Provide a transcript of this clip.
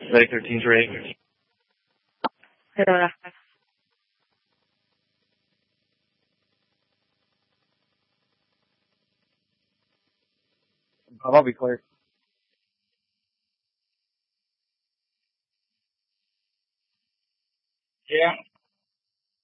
Ready, 13's ready. Allora, I'll be clear. Yeah.